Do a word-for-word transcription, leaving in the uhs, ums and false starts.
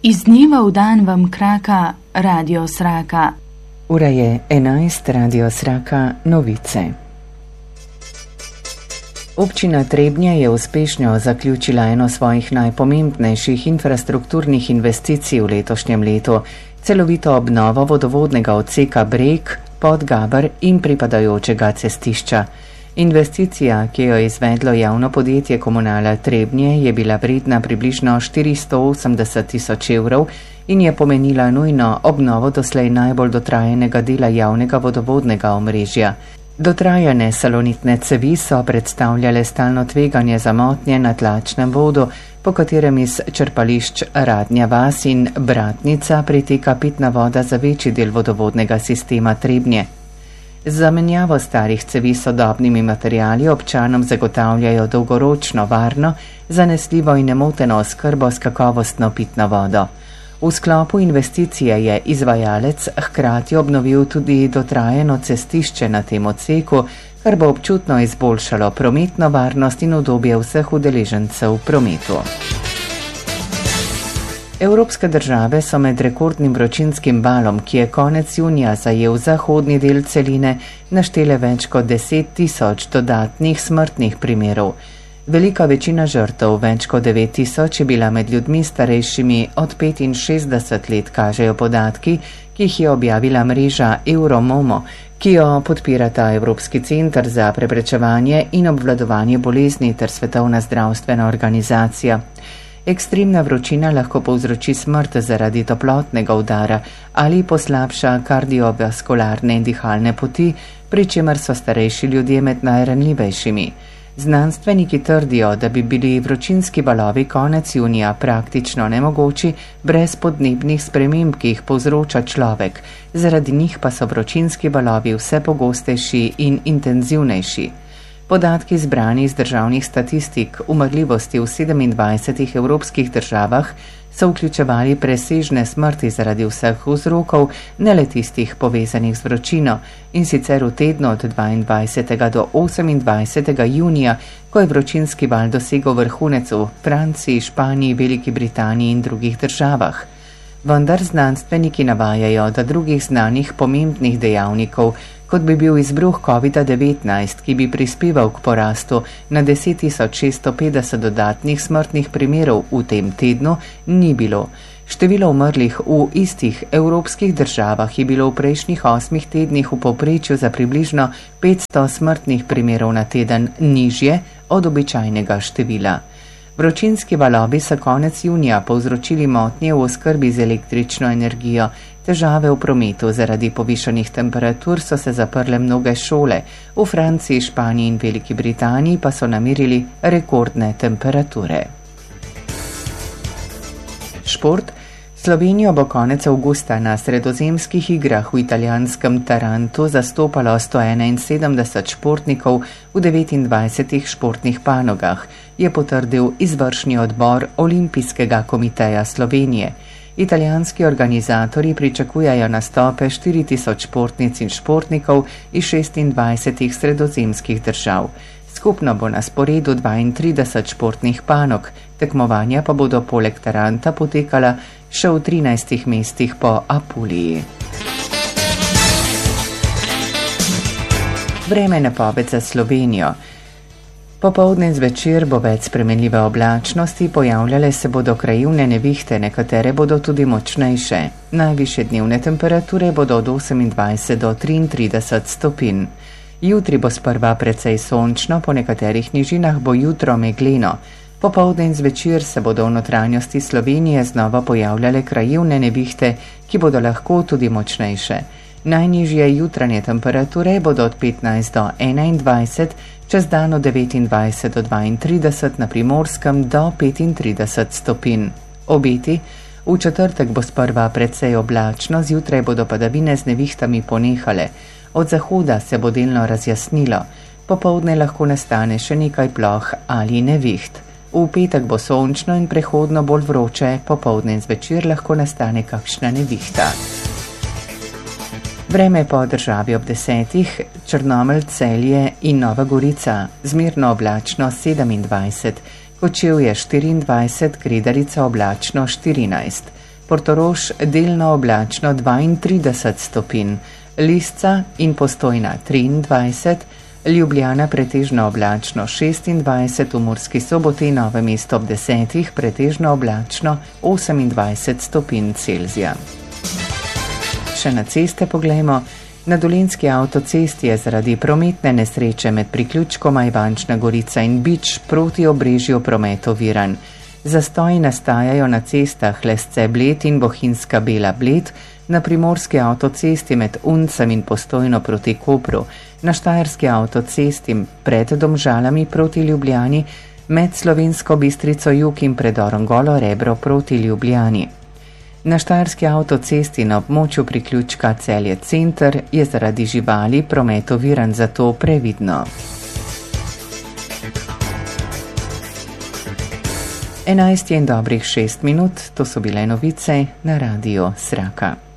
Iz dneva v dan vam kraka Radio Sraka. Ura je enajst, Radio Sraka, novice. Občina Trebnje je uspešno zaključila eno svojih najpomembnejših infrastrukturnih investicij v letošnjem letu, celovito obnovo vodovodnega odseka Breg, Podgaber in pripadajočega cestišča. Investicija, ki jo je izvedlo javno podjetje Komunala Trebnje, je bila vredna približno štiristo osemdeset tisoč evrov in je pomenila nujno obnovo doslej najbolj dotrajenega dela javnega vodovodnega omrežja. Dotrajane salonitne cevi so predstavljale stalno tveganje za motnje na tlačnem vodu, po katerem iz črpališč Radnja vas in Bratnica priteka pitna voda za večji del vodovodnega sistema Trebnje. Z zamenjavo starih cevi s sodobnimi materiali občanom zagotavljajo dolgoročno varno, zanesljivo in nemoteno oskrbo s kakovostno pitno vodo. V sklopu investicije je izvajalec hkrati obnovil tudi dotrajeno cestišče na tem odseku, kar bo občutno izboljšalo prometno varnost in udobje vseh udeležencev v prometu. Evropske države so med rekordnim vročinskim valom, ki je konec junija zajel zahodni del celine, naštele več kot deset tisoč dodatnih smrtnih primerov. Velika večina žrtev, več kot devet tisoč, je bila med ljudmi starejšimi od petinšestdeset let, kažejo podatki, ki jih je objavila mreža Euromomo, ki jo podpirata Evropski center za preprečevanje in obvladovanje bolezni ter Svetovna zdravstvena organizacija. Ekstremna vročina lahko povzroči smrt zaradi toplotnega udara ali poslabša kardiovaskularne in dihalne poti, pri čemer so starejši ljudje med najranljivejšimi. Znanstveniki trdijo, da bi bili vročinski valovi konec junija praktično nemogoči brez podnebnih sprememb, ki jih povzroča človek, zaradi njih pa so vročinski valovi vse pogostejši in intenzivnejši. Podatki zbrani iz državnih statistik umrljivosti v sedemindvajsetih evropskih državah so vključevali presežne smrti zaradi vseh vzrokov, ne le tistih povezanih z vročino, in sicer v tednu od dvaindvajsetega do osemindvajsetega junija, ko je vročinski val dosegel vrhunec v Franciji, Španiji, Veliki Britaniji in drugih državah. Vendar znanstveniki navajajo, da drugih znanih pomembnih dejavnikov, kot bi bil izbruh kovida devetnajst, ki bi prispeval k porastu na deset tisoč šeststo petdeset dodatnih smrtnih primerov v tem tednu, ni bilo. Število umrlih v istih evropskih državah je bilo v prejšnjih osmih tednih v povprečju za približno petsto smrtnih primerov na teden nižje od običajnega števila. Vročinski valovi so konec junija povzročili motnje v oskrbi z električno energijo. Težave v prometu zaradi povišanih temperatur so se zaprle mnoge šole. V Franciji, Španiji in Veliki Britaniji pa so namerili rekordne temperature. Šport. Slovenijo bo konec avgusta na sredozemskih igrah v italijanskem Tarantu zastopalo sto enainsedemdeset športnikov v devetindvajsetih športnih panogah, je potrdil izvršni odbor Olimpijskega komiteja Slovenije. Italijanski organizatorji pričakujejo nastope štiri tisoč športnic in športnikov iz šestindvajsetih sredozemskih držav. Skupno bo na sporedu dvaintrideset športnih panog, tekmovanja pa bodo poleg Taranta potekala še v trinajstih mestih po Apuliji. Vreme napoved za Slovenijo. Popoldne in zvečer bo več spremenljive oblačnosti, pojavljale se bodo krajevne nevihte, nekatere bodo tudi močnejše. Najvišje dnevne temperature bodo od osemindvajset do triintrideset stopinj. Jutri bo sprva precej sončno, po nekaterih nižinah bo jutro megleno. Popoldne in zvečer se bodo v notranjosti Slovenije znova pojavljale krajevne nevihte, ki bodo lahko tudi močnejše. Najnižje jutranje temperature bodo od petnajst do enaindvajset, čez dan od devetindvajset do dvaintrideset, na Primorskem do petintrideset stopinj. Obeti. V četrtek bo sprva precej oblačno, zjutraj bodo padavine z nevihtami ponehale. Od zahoda se bo delno razjasnilo. Popoldne lahko nastane še nekaj ploh ali neviht. V petek bo sončno in prehodno bolj vroče, popoldne in zvečer lahko nastane kakšna nevihta. Vreme po državi ob desetih, Črnomelj, Celje in Nova Gorica, zmerno oblačno sedemindvajset, Kočevje štiriindvajset, Gredarica oblačno štirinajst, Portorož delno oblačno dvaintrideset stopinj, Lisca in Postojna triindvajset, Ljubljana pretežno oblačno šestindvajset, v Murski Soboti in Novem mestu ob desetih pretežno oblačno osemindvajset stopinj Celzija. Še na ceste poglejmo. Na Dolenjski avtocesti je zaradi prometne nesreče med priključkoma Ivančna Gorica in Bič proti Obrežju promet oviran. Zastoji nastajajo na cestah Lesce Bled in Bohinjska Bela Bled, na Primorski avtocesti med Uncem in Postojno proti Kopru, na Štajerski avtocesti pred Domžalami proti Ljubljani, med Slovensko Bistrico jug in predorom Golo Rebro proti Ljubljani. Na Štajerski avtocesti na območju priključka Celje Center je zaradi živali promet oviran, zato previdno. enajst je in dobrih šest minut, to so bile novice na Radiu Sraka.